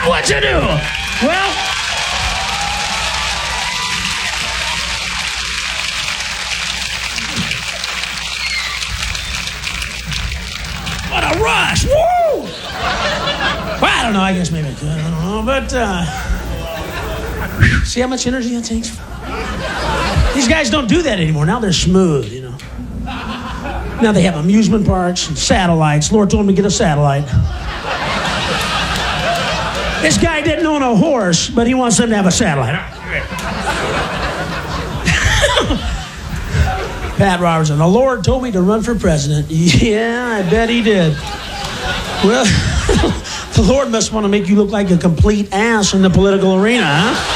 what you do. Well, what a rush. Woo! Well, I don't know. I guess maybe I could. I don't know. But, see how much energy that takes? These guys don't do that anymore. Now they're smooth, you know. Now they have amusement parks and satellites. Lord told me to get a satellite. This guy didn't own a horse, but he wants them to have a satellite. Pat Robertson, the Lord told me to run for president. Yeah, I bet he did. Well, the Lord must want to make you look like a complete ass in the political arena,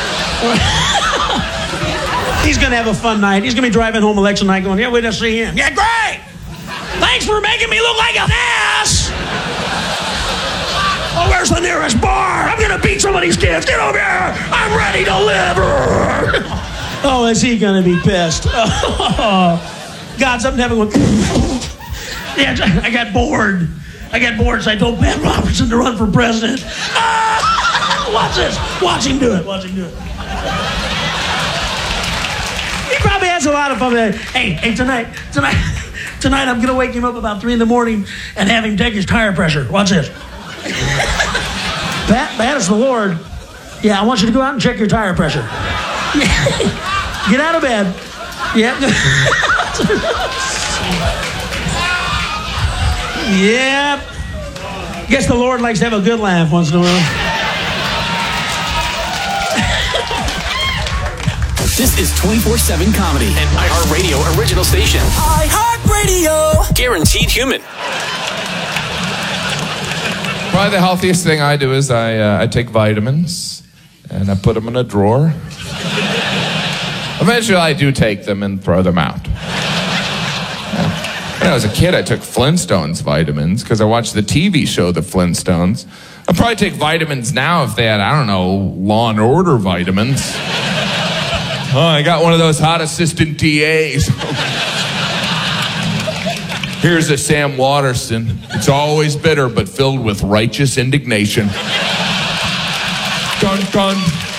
huh? He's going to have a fun night. He's going to be driving home election night going, yeah, we're going to see him. Yeah, great! Thanks for making me look like an ass! Oh, where's the nearest bar? I'm going to beat some of these kids. Get over here! I'm ready to live! Oh, is he going to be pissed? Oh, God, something happened. Yeah, I got bored. So I told Pat Robertson to run for president. Watch this. Watch him do it. He probably has a lot of fun with that. Hey, tonight, I'm going to wake him up about 3 a.m. and have him take his tire pressure. Watch this. Pat, it's the Lord. Yeah, I want you to go out and check your tire pressure. Get out of bed. Yeah. Yep. Guess the Lord likes to have a good laugh once in a while. This is 24/7 comedy, an iHeartRadio original station. iHeartRadio. Guaranteed human. Probably the healthiest thing I do is I take vitamins and I put them in a drawer. Eventually I do take them and throw them out. When I was a kid, I took Flintstones vitamins because I watched the TV show The Flintstones. I'd probably take vitamins now if they had, I don't know, Law and Order vitamins. Oh, I got one of those hot assistant TAs. Here's a Sam Waterston. It's always bitter, but filled with righteous indignation. Dun, dun.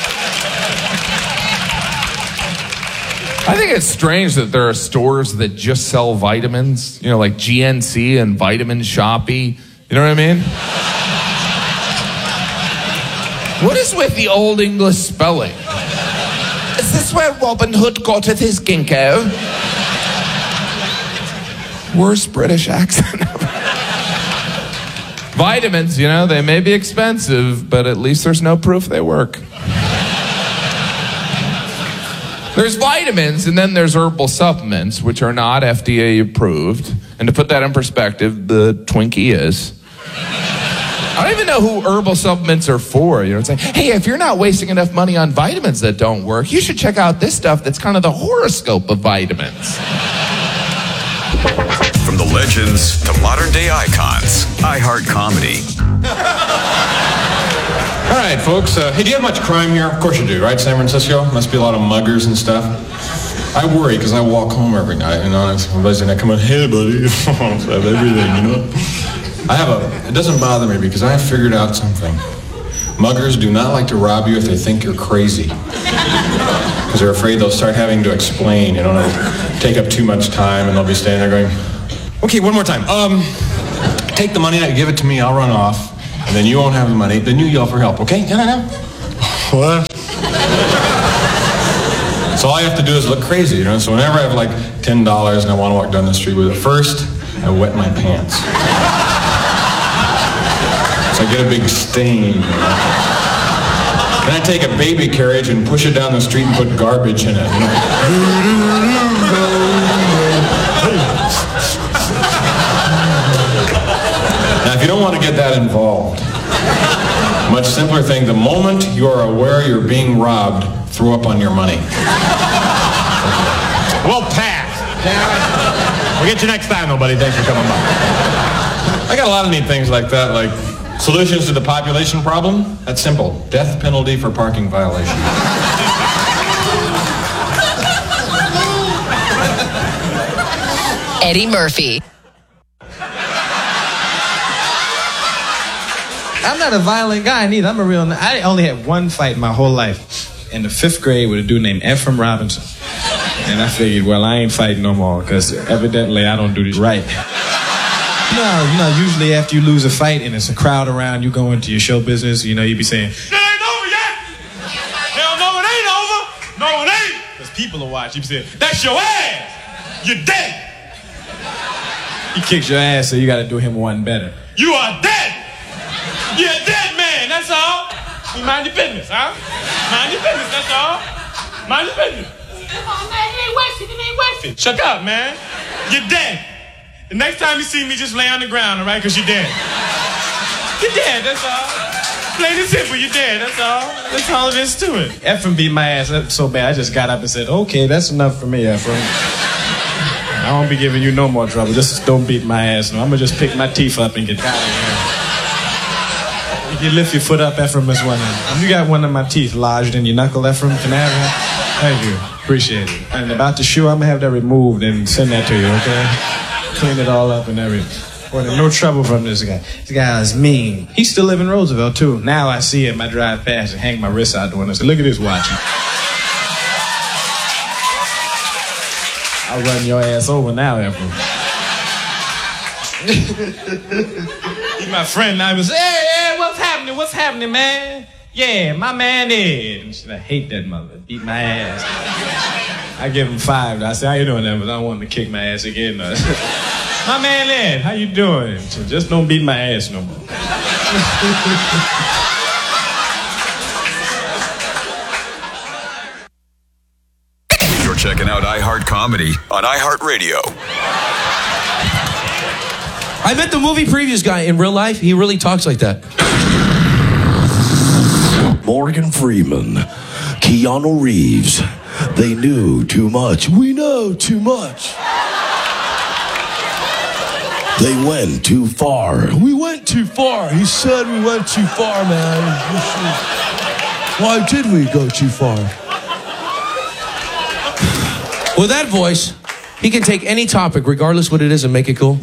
I think it's strange that there are stores that just sell vitamins, you know, like GNC and Vitamin Shoppe. You know what I mean? What is with the Old English spelling? Is this where Robin Hood got his ginkgo? Worst British accent ever. Vitamins, you know, they may be expensive, but at least there's no proof they work. There's vitamins, and then there's herbal supplements, which are not FDA approved. And to put that in perspective, the Twinkie is. I don't even know who herbal supplements are for. You know, it's like, hey, if you're not wasting enough money on vitamins that don't work, you should check out this stuff that's kind of the horoscope of vitamins. From the legends to modern day icons, iHeart Comedy. All right, folks. Hey, do you have much crime here? Of course you do, right, San Francisco? Must be a lot of muggers and stuff. I worry because I walk home every night, you know, and everybody's gonna come in, hey, buddy, I have everything, you know? It doesn't bother me because I have figured out something. Muggers do not like to rob you if they think you're crazy. Because they're afraid they'll start having to explain, you know, and it'll take up too much time, and they'll be standing there going, okay, one more time. Take the money out, give it to me, I'll run off. And then you won't have the money, then you yell for help, okay? No. What? So all I have to do is look crazy, you know? So whenever I have like $10 and I want to walk down the street with it, first, I wet my pants. So I get a big stain, you know? Then I take a baby carriage and push it down the street and put garbage in it, you know? Now, if you don't want to get that involved, much simpler thing, the moment you are aware you're being robbed, throw up on your money. Well, pass. We'll get you next time, though, buddy. Thanks for coming by. I got a lot of neat things like that, like solutions to the population problem. That's simple. Death penalty for parking violation. Eddie Murphy. I'm not a violent guy neither. I only had one fight in my whole life. In the 5th grade with a dude named Ephraim Robinson. And I figured, well, I ain't fighting no more, because evidently I don't do this right. Usually after you lose a fight and it's a crowd around, you go into your show business, you be saying, it ain't over yet! Hell no, it ain't over! No, it ain't! Because people will watch. You be saying, that's your ass! You're dead! He kicks your ass, so you gotta do him one better. You are dead! You're a dead man, that's all! You mind your business, huh? Mind your business, that's all. Mind your business. Come on, man, it ain't worth it. Shut up, man. You're dead. The next time you see me, just lay on the ground, all right? Because you're dead. You're dead, that's all. Plain and simple, you're dead, that's all. That's all it is to it. Ephraim beat my ass so bad, I just got up and said, okay, that's enough for me, Ephraim. I won't be giving you no more trouble. Just don't beat my ass. No, I'm going to just pick my teeth up and get out of here. You lift your foot up, Ephraim, is one. You got one of my teeth lodged in your knuckle, Ephraim. Can I have that? Thank you. Appreciate it. And about the shoe, I'm going to have that removed and send that to you, okay? Clean it all up and everything. Boy, there's no trouble from this guy. This guy is mean. He still live in Roosevelt, too. Now I see him. I drive past and hang my wrist out doing this. Look at this watch. I'll run your ass over now, Ephraim. He's my friend now. He was, hey, what's happening? What's happening, man? Yeah, my man Ed. And I hate that mother. Beat my ass. I give him 5. I say, how you doing, Ed? But I don't want him to kick my ass again. My man Ed, how you doing? So just don't beat my ass no more. You're checking out iHeart Comedy on iHeartRadio. I met the movie previews guy in real life. He really talks like that. Morgan Freeman, Keanu Reeves, they knew too much. We know too much. They went too far. We went too far. He said we went too far, man. Why did we go too far? With that voice, he can take any topic, regardless what it is, and make it cool.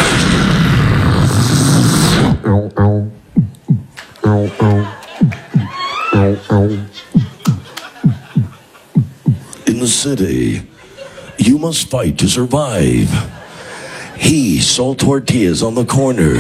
In the city, you must fight to survive. He sold tortillas on the corner.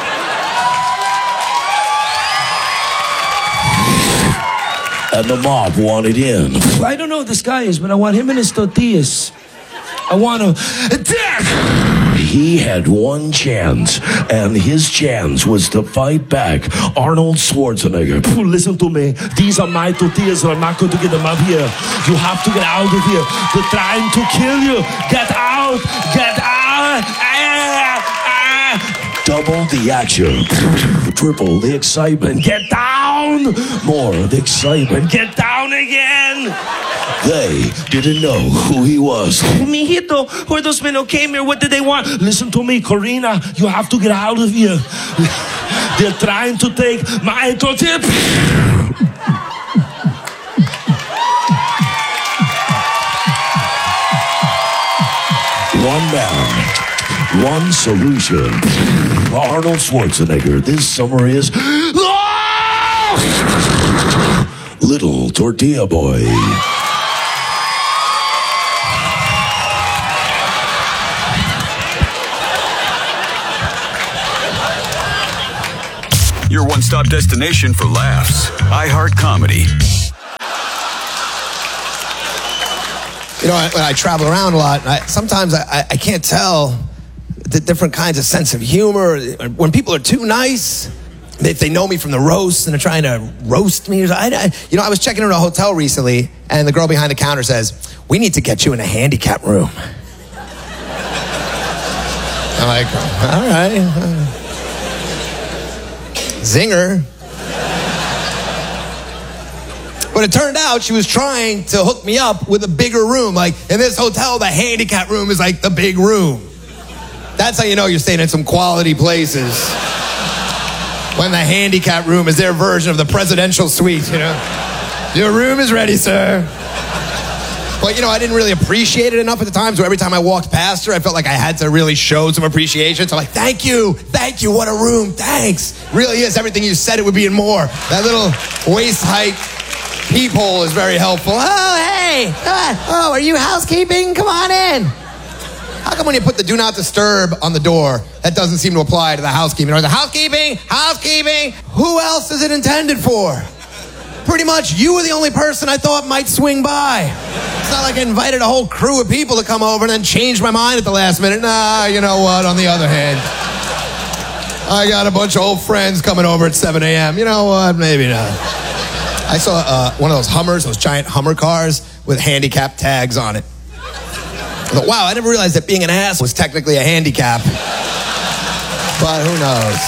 And the mob wanted in. I don't know who this guy is, but I want him and his tortillas. I want him dead. He had one chance, and his chance was to fight back Arnold Schwarzenegger. Listen to me. These are my tortillas. I'm not going to get them up here. You have to get out of here. They're trying to kill you. Get out. Get out. Double the action. Triple the excitement. Get down. More of the excitement. Get down again. They didn't know who he was. Mijito, where those men who came here, what did they want? Listen to me, Corina. You have to get out of here. They're trying to take my tortilla. One man, one solution. Arnold Schwarzenegger. This summer is Little Tortilla Boy. Your one-stop destination for laughs. iHeart Comedy. You know, when I travel around a lot, sometimes I can't tell the different kinds of sense of humor. When people are too nice, if they know me from the roast and they're trying to roast me. I was checking into a hotel recently, and the girl behind the counter says, "We need to get you in a handicap room." I'm like, all right. Zinger. But it turned out she was trying to hook me up with a bigger room. Like, in this hotel, the handicap room is like the big room. That's how you know you're staying in some quality places. When the handicap room is their version of the presidential suite, you know. Your room is ready, sir. But But, you know, I didn't really appreciate it enough at the time, so every time I walked past her, I felt like I had to really show some appreciation. So I'm like, thank you, what a room, thanks. Really is everything you said it would be and more. That little waist height peephole is very helpful. Oh, hey, oh, are you housekeeping? Come on in. How come when you put the do not disturb on the door, that doesn't seem to apply to the housekeeping? Or the housekeeping, who else is it intended for? Pretty much, you were the only person I thought might swing by. It's not like I invited a whole crew of people to come over and then changed my mind at the last minute. Nah, you know what, on the other hand, I got a bunch of old friends coming over at 7 a.m. You know what, maybe not. I saw one of those Hummers, those giant Hummer cars with handicap tags on it. I thought, wow, I never realized that being an ass was technically a handicap. But who knows?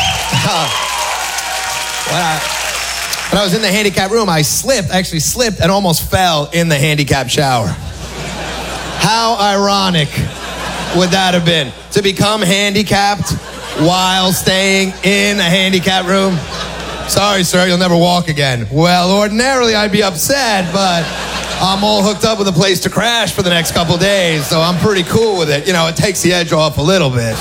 When I was in the handicap room, I actually slipped and almost fell in the handicap shower. How ironic would that have been? To become handicapped while staying in a handicap room? Sorry, sir, you'll never walk again. Well, ordinarily I'd be upset, but I'm all hooked up with a place to crash for the next couple days, so I'm pretty cool with it. You know, it takes the edge off a little bit.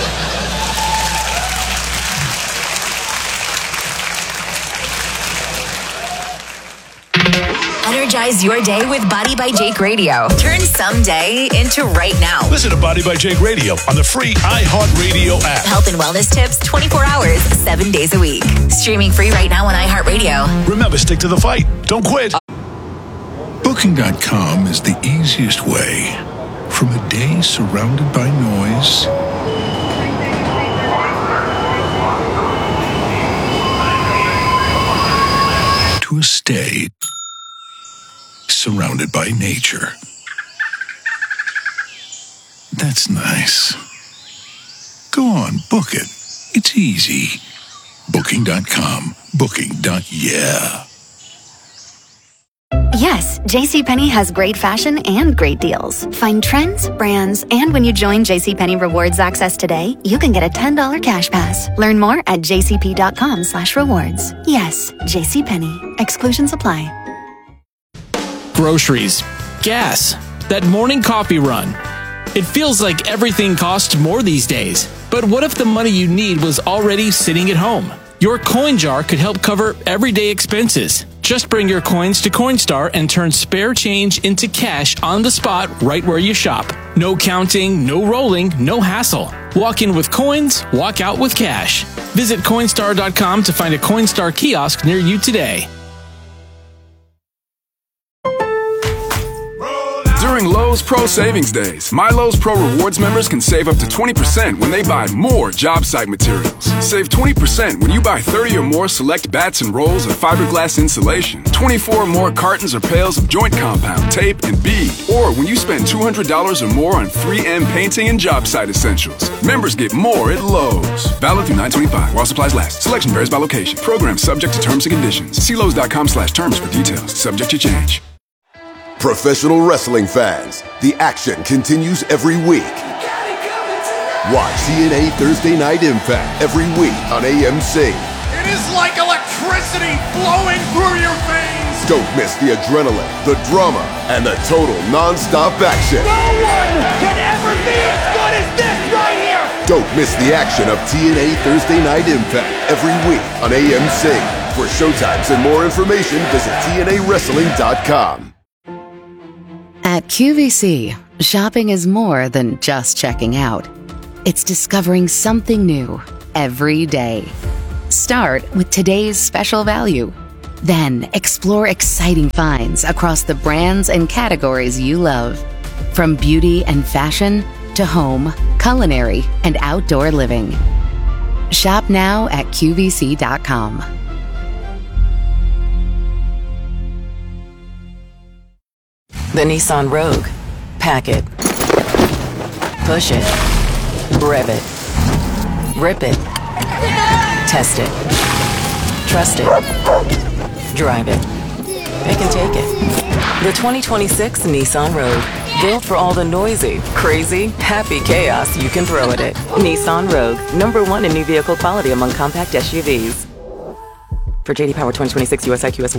Energize your day with Body by Jake Radio. Turn someday into right now. Listen to Body by Jake Radio on the free iHeartRadio app. Health and wellness tips 24 hours, 7 days a week. Streaming free right now on iHeartRadio. Remember, stick to the fight. Don't quit. Booking.com is the easiest way. From a day surrounded by noise to a stay surrounded by nature. That's nice. Go on, book it. It's easy. Booking.com. Booking.yeah. Yes, JCPenney has great fashion and great deals. Find trends, brands, and when you join JCPenney Rewards Access today, you can get a $10 cash pass. Learn more at jcp.com/rewards. Yes, JCPenney. Exclusions apply. Groceries, gas, that morning coffee run. It feels like everything costs more these days. But what if the money you need was already sitting at home? Your coin jar could help cover everyday expenses. Just bring your coins to Coinstar and turn spare change into cash on the spot right where you shop. No counting, no rolling, no hassle. Walk in with coins, walk out with cash. Visit Coinstar.com to find a Coinstar kiosk near you today. During Lowe's Pro Savings Days, My Lowe's Pro Rewards members can save up to 20% when they buy more job site materials. Save 20% when you buy 30 or more select bats and rolls of fiberglass insulation, 24 or more cartons or pails of joint compound, tape, and bead, or when you spend $200 or more on 3M painting and job site essentials. Members get more at Lowe's. Valid through 9/25 while supplies last. Selection varies by location. Program subject to terms and conditions. See Lowe's.com/terms for details. Subject to change. Professional wrestling fans, the action continues every week. Watch TNA Thursday Night Impact every week on AMC. It is like electricity flowing through your veins. Don't miss the adrenaline, the drama, and the total non-stop action. No one can ever be as good as this right here. Don't miss the action of TNA Thursday Night Impact every week on AMC. For showtimes and more information, visit TNAWrestling.com. At QVC, shopping is more than just checking out. It's discovering something new every day. Start with today's special value. Then explore exciting finds across the brands and categories you love. From beauty and fashion to home, culinary, and outdoor living. Shop now at QVC.com. The Nissan Rogue. Pack it. Push it. Rev it. Rip it. Test it. Trust it. Drive it. Pick and take it. The 2026 Nissan Rogue. Built for all the noisy, crazy, happy chaos you can throw at it. Nissan Rogue. #1 in new vehicle quality among compact SUVs. For JD Power 2026 USIQS